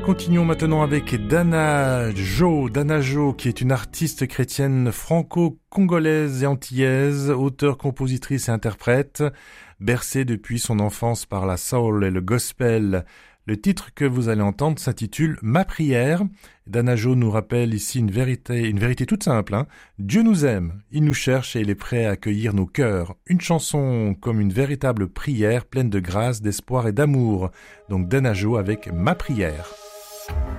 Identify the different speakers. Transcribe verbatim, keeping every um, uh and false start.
Speaker 1: Continuons maintenant avec Dana Jo, Dana Jo, qui est une artiste chrétienne franco-congolaise et antillaise, auteure, compositrice et interprète, bercée depuis son enfance par la soul et le gospel. Le titre que vous allez entendre s'intitule « Ma prière ». Dana Jo nous rappelle ici une vérité, une vérité toute simple. Hein. Dieu nous aime, il nous cherche et il est prêt à accueillir nos cœurs. Une chanson comme une véritable prière pleine de grâce, d'espoir et d'amour. Donc Dana Jo avec « Ma prière ».